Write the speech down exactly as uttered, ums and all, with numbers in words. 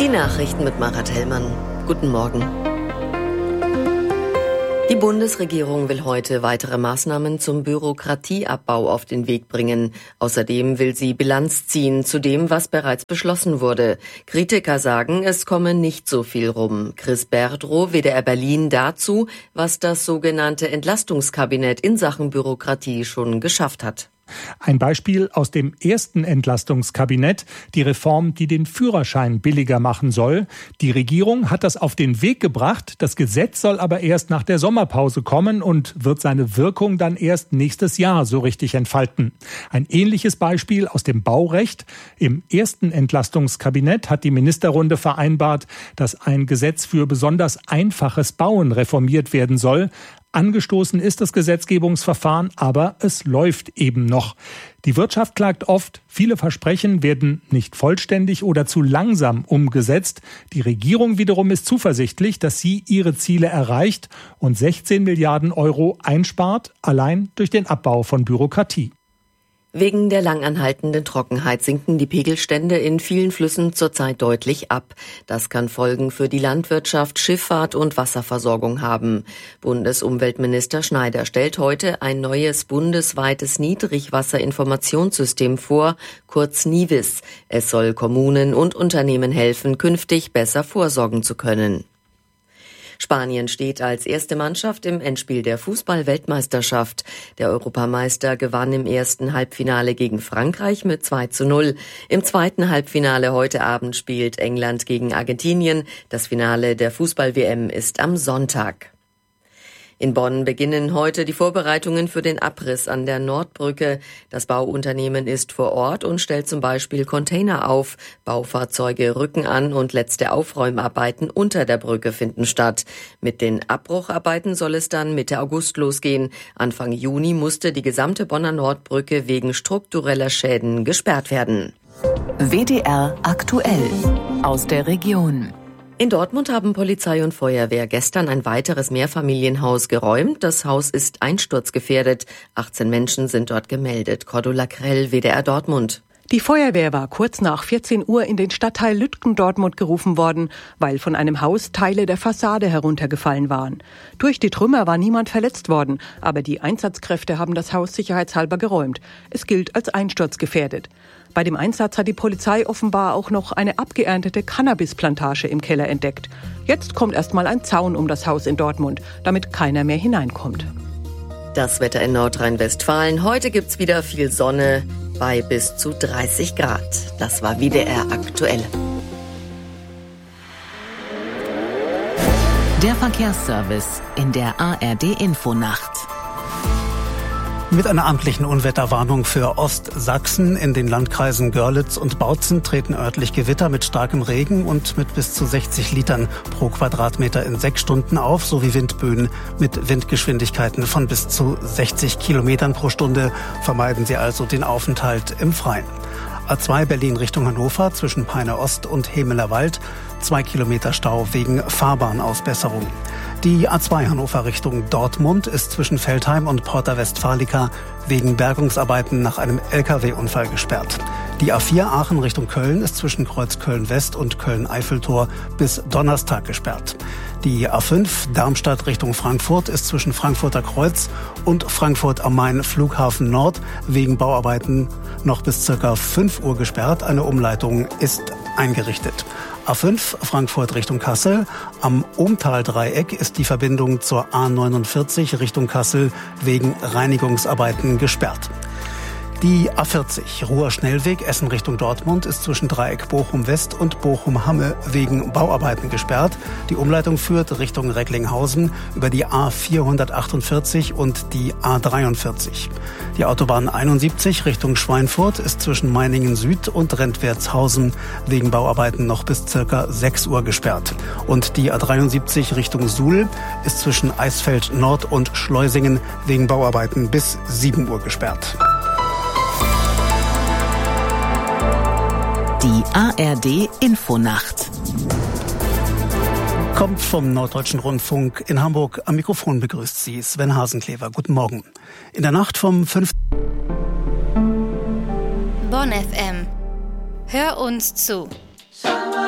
Die Nachrichten mit Marat Hellmann. Guten Morgen. Die Bundesregierung will heute weitere Maßnahmen zum Bürokratieabbau auf den Weg bringen. Außerdem will sie Bilanz ziehen zu dem, was bereits beschlossen wurde. Kritiker sagen, es komme nicht so viel rum. Chris Berdrow, W D R Berlin, dazu, was das sogenannte Entlastungskabinett in Sachen Bürokratie schon geschafft hat. Ein Beispiel aus dem ersten Entlastungskabinett, die Reform, die den Führerschein billiger machen soll. Die Regierung hat das auf den Weg gebracht. Das Gesetz soll aber erst nach der Sommerpause kommen und wird seine Wirkung dann erst nächstes Jahr so richtig entfalten. Ein ähnliches Beispiel aus dem Baurecht. Im ersten Entlastungskabinett hat die Ministerrunde vereinbart, dass ein Gesetz für besonders einfaches Bauen reformiert werden soll. Angestoßen ist das Gesetzgebungsverfahren, aber es läuft eben noch. Die Wirtschaft klagt oft, viele Versprechen werden nicht vollständig oder zu langsam umgesetzt. Die Regierung wiederum ist zuversichtlich, dass sie ihre Ziele erreicht und sechzehn Milliarden Euro einspart, allein durch den Abbau von Bürokratie. Wegen der langanhaltenden Trockenheit sinken die Pegelstände in vielen Flüssen zurzeit deutlich ab. Das kann Folgen für die Landwirtschaft, Schifffahrt und Wasserversorgung haben. Bundesumweltminister Schneider stellt heute ein neues bundesweites Niedrigwasserinformationssystem vor, kurz NIWIS. Es soll Kommunen und Unternehmen helfen, künftig besser vorsorgen zu können. Spanien steht als erste Mannschaft im Endspiel der Fußball-Weltmeisterschaft. Der Europameister gewann im ersten Halbfinale gegen Frankreich mit zwei zu null. Im zweiten Halbfinale heute Abend spielt England gegen Argentinien. Das Finale der Fußball-W M ist am Sonntag. In Bonn beginnen heute die Vorbereitungen für den Abriss an der Nordbrücke. Das Bauunternehmen ist vor Ort und stellt zum Beispiel Container auf. Baufahrzeuge rücken an und letzte Aufräumarbeiten unter der Brücke finden statt. Mit den Abbrucharbeiten soll es dann Mitte August losgehen. Anfang Juni musste die gesamte Bonner Nordbrücke wegen struktureller Schäden gesperrt werden. W D R aktuell aus der Region. In Dortmund haben Polizei und Feuerwehr gestern ein weiteres Mehrfamilienhaus geräumt. Das Haus ist einsturzgefährdet. achtzehn Menschen sind dort gemeldet. Cordula Krell, W D R Dortmund. Die Feuerwehr war kurz nach vierzehn Uhr in den Stadtteil Lütgendortmund gerufen worden, weil von einem Haus Teile der Fassade heruntergefallen waren. Durch die Trümmer war niemand verletzt worden, aber die Einsatzkräfte haben das Haus sicherheitshalber geräumt. Es gilt als einsturzgefährdet. Bei dem Einsatz hat die Polizei offenbar auch noch eine abgeerntete Cannabisplantage im Keller entdeckt. Jetzt kommt erstmal ein Zaun um das Haus in Dortmund, damit keiner mehr hineinkommt. Das Wetter in Nordrhein-Westfalen. Heute gibt's wieder viel Sonne bei bis zu dreißig Grad. Das war W D R aktuell. Der Verkehrsservice in der A R D-Infonacht. Mit einer amtlichen Unwetterwarnung für Ostsachsen in den Landkreisen Görlitz und Bautzen treten örtlich Gewitter mit starkem Regen und mit bis zu sechzig Litern pro Quadratmeter in sechs Stunden auf, sowie Windböen mit Windgeschwindigkeiten von bis zu sechzig Kilometern pro Stunde. Vermeiden Sie also den Aufenthalt im Freien. A zwei Berlin Richtung Hannover zwischen Peine Ost und Hemeler Wald. Zwei Kilometer Stau wegen Fahrbahnausbesserung. Die A zwei Hannover Richtung Dortmund ist zwischen Veltheim und Porta Westfalica wegen Bergungsarbeiten nach einem L K W-Unfall gesperrt. Die A vier Aachen Richtung Köln ist zwischen Kreuz Köln-West und Köln-Eiffeltor bis Donnerstag gesperrt. Die A fünf Darmstadt Richtung Frankfurt ist zwischen Frankfurter Kreuz und Frankfurt am Main Flughafen Nord wegen Bauarbeiten noch bis ca. fünf Uhr gesperrt. Eine Umleitung ist eingerichtet. A fünf Frankfurt Richtung Kassel. Am Ohmtal-Dreieck ist die Verbindung zur A neunundvierzig Richtung Kassel wegen Reinigungsarbeiten gesperrt. Die A vierzig Ruhr-Schnellweg Essen Richtung Dortmund ist zwischen Dreieck Bochum-West und Bochum-Hamme wegen Bauarbeiten gesperrt. Die Umleitung führt Richtung Recklinghausen über die A vierhundertachtundvierzig und die A dreiundvierzig. Die Autobahn einundsiebzig Richtung Schweinfurt ist zwischen Meiningen Süd und Rentwertshausen wegen Bauarbeiten noch bis ca. sechs Uhr gesperrt. Und die A dreiundsiebzig Richtung Suhl ist zwischen Eisfeld Nord und Schleusingen wegen Bauarbeiten bis sieben Uhr gesperrt. Die A R D-Infonacht kommt vom Norddeutschen Rundfunk in Hamburg. Am Mikrofon begrüßt Sie Sven Hasenklever. Guten Morgen. In der Nacht vom fünften Bonn F M. Hör uns zu.